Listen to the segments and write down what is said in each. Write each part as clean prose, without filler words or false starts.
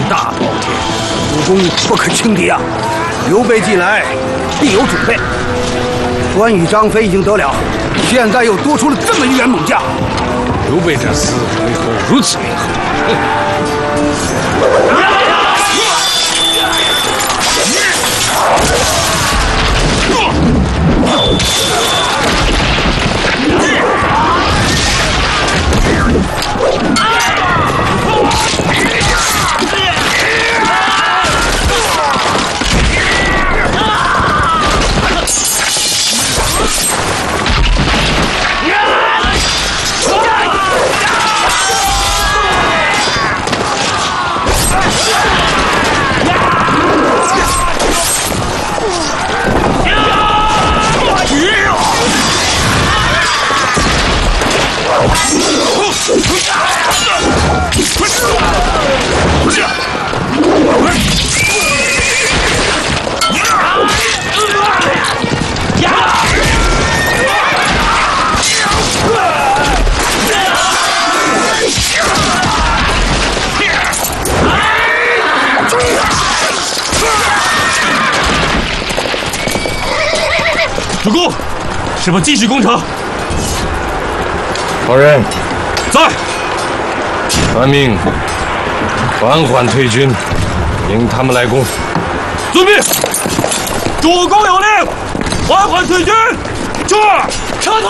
大暴天，主公不可轻敌啊！刘备既来，必有准备。关羽、张飞已经得了，现在又多出了这么一员猛将。 刘备这厮为何如此灵狠？ 主公，是否继续攻城？ 大人， 在。 传命，缓缓退军，引他们来攻。 遵命。主公有令，缓缓退军。是。撤退。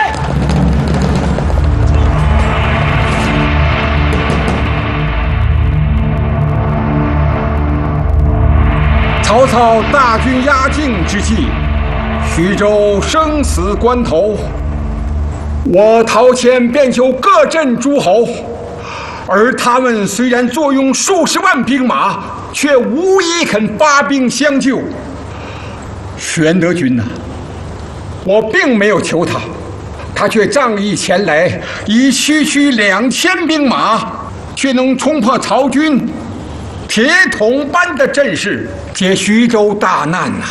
曹操大军压境之际，徐州生死关头，我陶谦便求各镇诸侯，而他们虽然坐拥数十万兵马，却无一肯发兵相救。玄德君呐，我并没有求他，他却仗义前来，以区2000兵马，却能冲破曹军铁桶般的阵势，解徐州大难呐！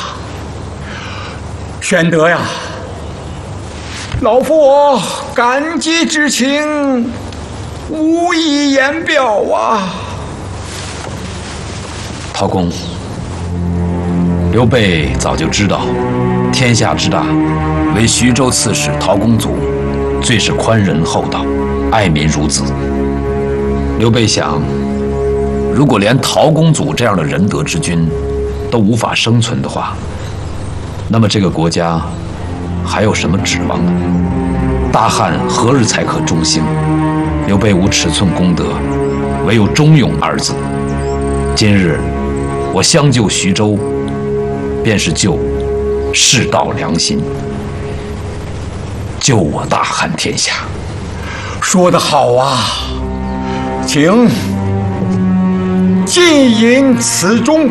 玄德呀，老夫我感激之情无以言表啊！ 陶公，刘备早就知道，天下之大，唯徐州刺史陶公祖最是宽仁厚道，爱民如子。刘备想，如果连陶公祖这样的仁德之君都无法生存的话，那么这个国家还有什么指望呢？大汉何日才可中兴？刘备无尺寸功德，唯有忠勇二字。今日我相救徐州，便是救世道良心，救我大汉天下。 说得好啊！请尽饮此中。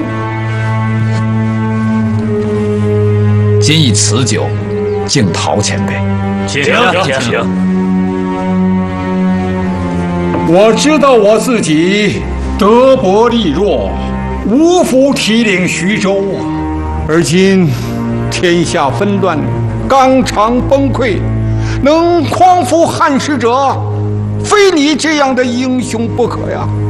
今以此酒敬陶前辈。 请。 我知道我自己德薄力弱，无福提领徐州啊。而今天下纷乱，纲常崩溃，能匡扶汉室者，非你这样的英雄不可呀！